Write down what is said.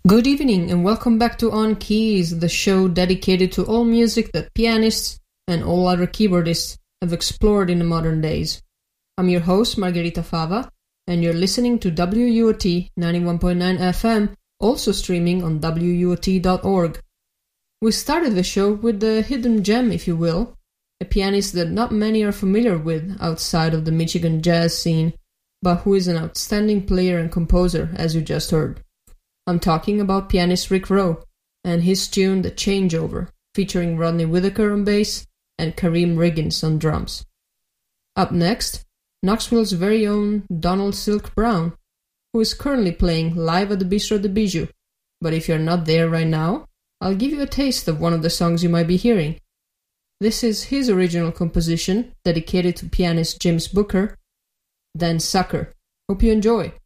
Good evening and welcome back to On Keys, the show dedicated to all music that pianists and all other keyboardists have explored in the modern days. I'm your host, Margherita Fava, and you're listening to WUOT 91.9 FM, also streaming on WUOT.org. We started the show with the hidden gem, if you will, a pianist that not many are familiar with outside of the Michigan jazz scene, but who is an outstanding player and composer, as you just heard. I'm talking about pianist Rick Rowe and his tune The Changeover, featuring Rodney Whitaker on bass and Kareem Riggins on drums. Up next, Knoxville's very own Donald Silk Brown, who is currently playing live at the Bistro de Bijou. But if you're not there right now, I'll give you a taste of one of the songs you might be hearing. This is his original composition, dedicated to pianist James Booker, Then Sucker. Hope you enjoy.